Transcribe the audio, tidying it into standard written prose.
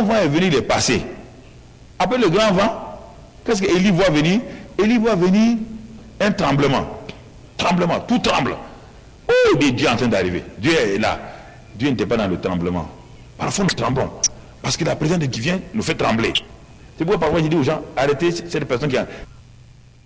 grand vent est venu, il est passé. Après le grand vent, qu'est-ce qu'Élie voit venir? Élie voit venir un tremblement. Tremblement, tout tremble. Oh, Dieu est en train d'arriver. Dieu est là. Dieu n'était pas dans le tremblement. Parfois nous tremblons. Parce que la présence de Dieu vient nous fait trembler. C'est pourquoi parfois je dis aux gens, arrêtez cette personne qui a...